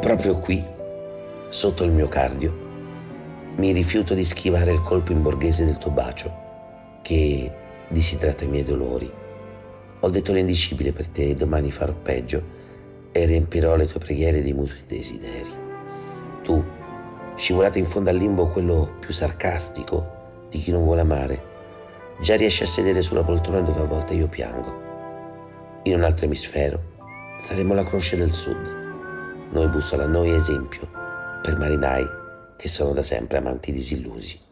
Proprio qui, sotto il miocardio, mi rifiuto di schivare il colpo in borghese del tuo bacio, che disidrata i miei dolori. Ho detto l'indicibile per te e domani farò peggio e riempirò le tue preghiere di mutui desideri. Tu, scivolato in fondo al limbo, quello più sarcastico di chi non vuole amare, già riesci a sedere sulla poltrona dove a volte io piango. In un altro emisfero saremo la Croce del Sud, noi bussola, noi esempio per marinai che sono da sempre amanti disillusi.